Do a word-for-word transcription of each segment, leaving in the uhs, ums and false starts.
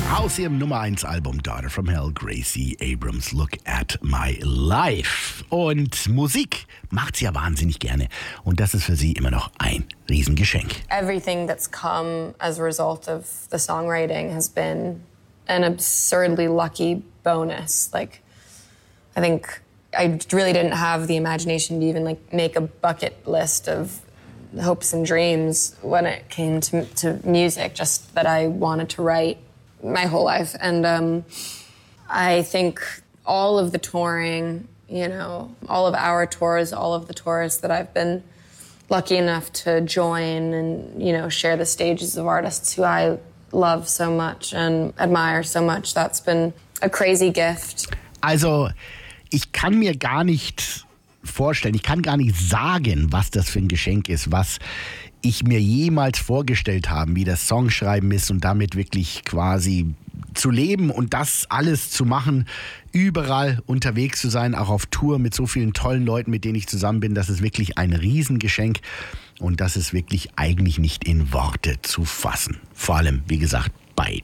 Aus ihrem Nummer eins Album Daughter from Hell, Gracie Abrams, Look at My Life. Und Musik macht sie ja wahnsinnig gerne. Und das ist für sie immer noch ein Riesengeschenk. Everything that's come as a result of the songwriting has been an absurdly lucky bonus. Like, I think I really didn't have the imagination to even like make a bucket list of hopes and dreams when it came to, to music, just that I wanted to write my whole life. And um, I think all of the touring, you know, all of our tours, all of the tours that I've been lucky enough to join and, you know, share the stages of artists who I love so much and admire so much, that's been a crazy gift. Also, ich kann mir gar nicht vorstellen, ich kann gar nicht sagen, was das für ein Geschenk ist, was ich mir jemals vorgestellt habe, wie das Songschreiben ist und damit wirklich quasi zu leben und das alles zu machen, überall unterwegs zu sein, auch auf Tour mit so vielen tollen Leuten, mit denen ich zusammen bin. Das ist wirklich ein Riesengeschenk und das ist wirklich eigentlich nicht in Worte zu fassen. Vor allem, wie gesagt, bei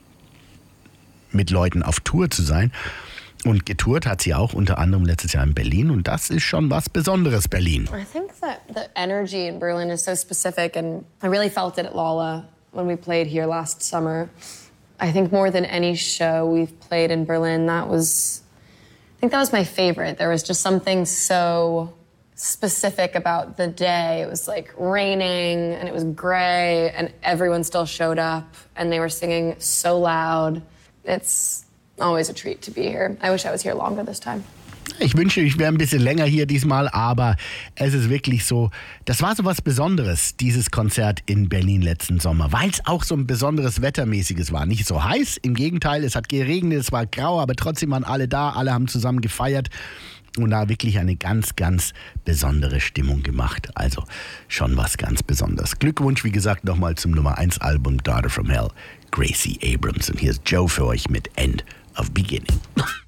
mit Leuten auf Tour zu sein. Und getourt hat sie auch unter anderem letztes Jahr in Berlin. Und das ist schon was Besonderes, Berlin. I think that the energy in Berlin is so specific. And I really felt it at Lolla when we played here last summer. I think more than any show we've played in Berlin, that was, I think that was my favorite. There was just something so specific about the day. It was like raining and it was gray and everyone still showed up and they were singing so loud. It's always a treat to be here. I wish I was here longer this time. Ich wünsche, ich wäre ein bisschen länger hier diesmal, aber es ist wirklich so, das war so was Besonderes, dieses Konzert in Berlin letzten Sommer, weil es auch so ein besonderes Wettermäßiges war. Nicht so heiß, im Gegenteil, es hat geregnet, es war grau, aber trotzdem waren alle da, alle haben zusammen gefeiert und da wirklich eine ganz, ganz besondere Stimmung gemacht. Also schon was ganz Besonderes. Glückwunsch, wie gesagt, nochmal zum Nummer eins Album Daughter from Hell, Gracie Abrams. Und hier ist Joe für euch mit End of Beginning.